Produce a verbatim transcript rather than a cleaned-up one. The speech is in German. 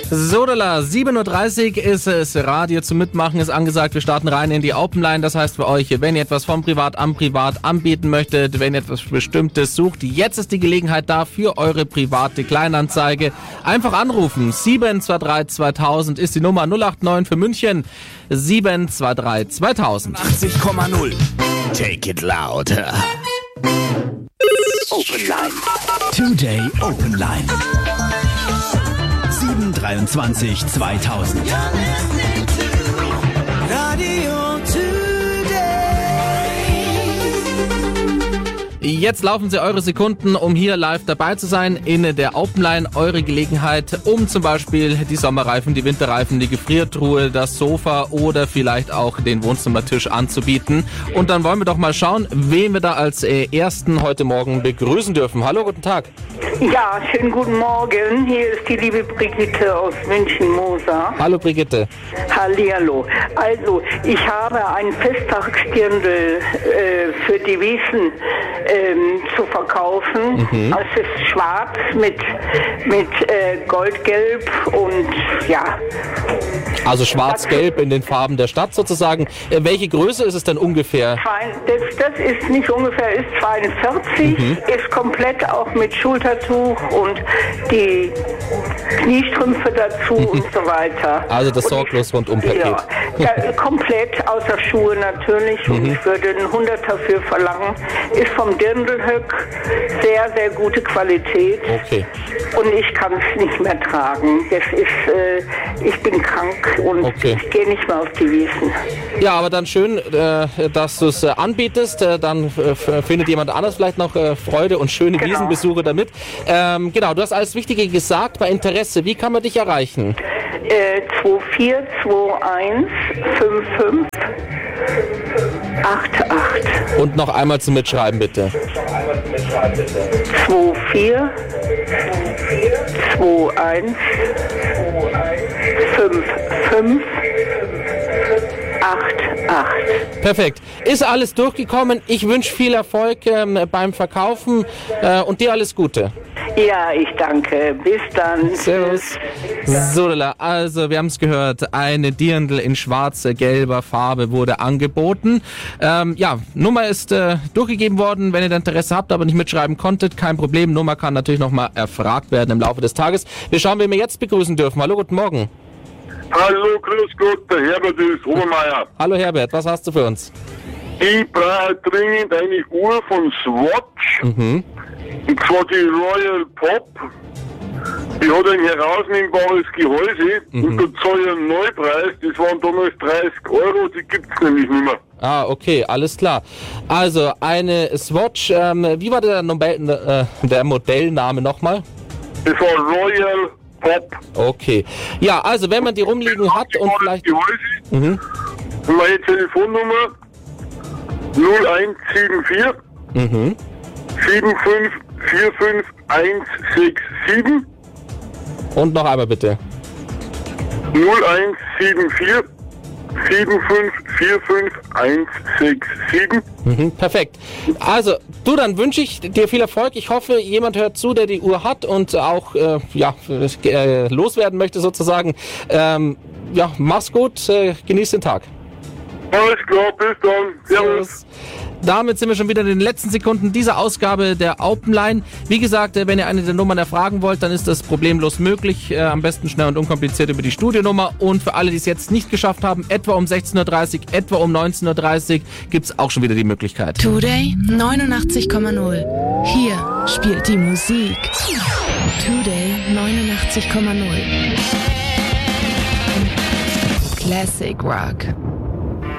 Sodala, sieben Uhr dreißig ist es, Radio zum Mitmachen ist angesagt. Wir starten rein in die Open Line. Das heißt für euch, wenn ihr etwas vom Privat am Privat anbieten möchtet, wenn ihr etwas Bestimmtes sucht, jetzt ist die Gelegenheit da für eure private Kleinanzeige. Einfach anrufen. sieben zwei drei zweitausend ist die Nummer. null acht neun für München. sieben zwei drei zweitausend. achtzig Komma null. Take it louder. Open Line. Today Open Line. sieben dreiundzwanzig zweitausend. Radio Jetzt laufen sie eure Sekunden, um hier live dabei zu sein in der Open Line. Eure Gelegenheit, um zum Beispiel die Sommerreifen, die Winterreifen, die Gefriertruhe, das Sofa oder vielleicht auch den Wohnzimmertisch anzubieten. Und dann wollen wir doch mal schauen, wen wir da als äh, Ersten heute Morgen begrüßen dürfen. Hallo, guten Tag. Ja, schönen guten Morgen. Hier ist die liebe Brigitte aus München-Moser. Hallo Brigitte. Hallihallo. Also, ich habe ein Festtagsdirndl äh, für die Wiesen ähm, zu verkaufen. Mhm. Es ist schwarz mit, mit äh, goldgelb und ja. Also schwarz-gelb in den Farben der Stadt sozusagen. Äh, welche Größe ist es denn ungefähr? Das, das ist nicht ungefähr, ist zweiundvierzig, mhm. ist komplett auch mit Schultertuch und die Kniestrümpfe dazu mhm. und so weiter. Also das sorglos rundum Paket. Ja, ja, komplett außer Schuhe natürlich mhm. und ich würde einen Hunderter dafür verlangen. Ist vom Dirndlhöck sehr, sehr gute Qualität. Okay. Und ich kann es nicht mehr tragen. Das ist, äh, ich bin krank und okay. ich gehe nicht mehr auf die Wiesen. Ja, aber dann schön, äh, dass du es äh, anbietest. Äh, dann äh, findet jemand anders vielleicht noch äh, Freude und schöne genau. Wiesenbesuche damit. Ähm, genau, du hast alles Wichtige gesagt. Bei Interesse, wie kann man dich erreichen? Äh, zwei vier zwei eins fünf fünf acht acht. Und noch einmal zum Mitschreiben, bitte. zwei vier zwei eins fünf fünf acht acht. Perfekt. Ist alles durchgekommen. Ich wünsche viel Erfolg ähm, beim Verkaufen äh, und dir alles Gute. Ja, ich danke. Bis dann. Servus. So, also wir haben es gehört, eine Dirndl in schwarz-gelber Farbe wurde angeboten. Ähm, ja, Nummer ist äh, durchgegeben worden. Wenn ihr Interesse habt, aber nicht mitschreiben konntet, kein Problem. Nummer kann natürlich nochmal erfragt werden im Laufe des Tages. Wir schauen, wen wir jetzt begrüßen dürfen. Hallo, guten Morgen. Hallo, grüß Gott, der Herbert ist Obermeier. Hallo Herbert, was hast du für uns? Ich brauche dringend eine Uhr von Swatch. Mhm. Und zwar die Royal Pop. Die hat ein herausnehmbares Gehäuse. Mhm. Und da zahle ich einen Neupreis. Das waren damals dreißig Euro, die gibt es nämlich nicht mehr. Ah, okay, alles klar. Also eine Swatch, ähm, wie war der, Nobel, äh, der Modellname nochmal? Das war Royal Pop. Okay. Ja, also wenn man die rumliegen hat und vielleicht... Mhm. Meine Telefonnummer null eins sieben vier mhm. sieben fünf vier fünf eins sechs sieben. Und noch einmal bitte. null eins sieben vier sieben fünf vier fünf eins sechs sieben. Mhm, perfekt. Also, du, dann wünsche ich dir viel Erfolg. Ich hoffe, jemand hört zu, der die Uhr hat und auch äh, ja, äh, loswerden möchte sozusagen. Ähm, ja, mach's gut, äh, genieß den Tag. Alles klar, bis dann. Servus. Damit sind wir schon wieder in den letzten Sekunden dieser Ausgabe der Open Line. Wie gesagt, wenn ihr eine der Nummern erfragen wollt, dann ist das problemlos möglich. Äh, am besten schnell und unkompliziert über die Studionummer. Und für alle, die es jetzt nicht geschafft haben, etwa um sechzehn Uhr dreißig, etwa um neunzehn Uhr dreißig, gibt's auch schon wieder die Möglichkeit. Today neunundachtzig Komma null. Hier spielt die Musik. Today neunundachtzig Komma null. Classic Rock.